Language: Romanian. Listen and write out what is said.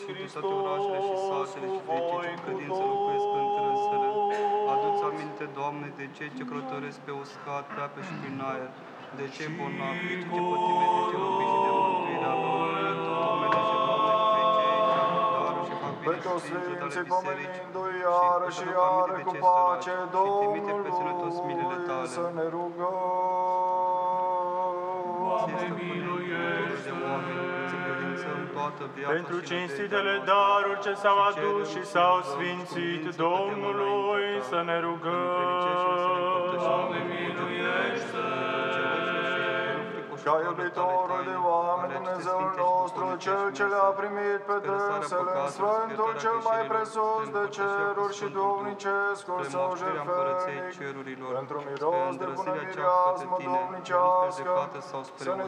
toate orașele și satele și de cei ce cu credință locuiesc întrânsele. Adu-ți aminte, Doamne, de cei ce călătoresc pe uscat, pe apă și prin aer, de cei bolnavi, de cei ce pătimesc, de cei robiți și de mântuirea lor. Omenește, Doamne, pe cei ce au daruri și fac bine Pe toți științele sfinții tale biserici pomenindu-i iară și iară cu pace Domnului să ne rugăm. Pentru cinstitele daruri ce s-au adus și s-au sfințit Domnului să ne rugăm. Doamne, miluiește! Ca iubitorul de oameni, Dumnezeul nostru, Cel ce le-a primit pe dânsele în Sfântul cel mai presus de ceruri și duhovnicescul său jertfenic, pentru miros de bună mireasmă duhovnicească, să ne